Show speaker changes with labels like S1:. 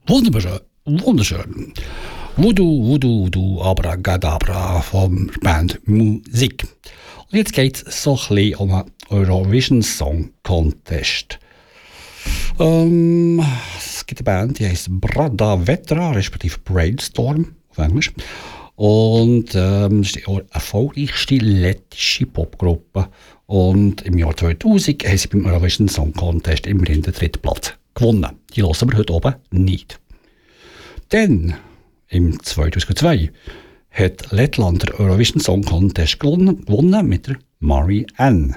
S1: Wunderschön. Voodoo, Abracadabra vom Band Musik. Und jetzt geht es so ein bisschen um einen Eurovision Song Contest. Es gibt eine Band, die heißt Brada Vetra, respektive Brainstorm auf Englisch. Und das ist die erfolgreichste lettische Popgruppe. Und im Jahr 2000 haben sie beim Eurovision Song Contest immerhin den dritten Platz gewonnen. Die hören wir heute oben nicht. Dann, im 2002, hat Lettland den Eurovision Song Contest gewonnen mit der Marianne.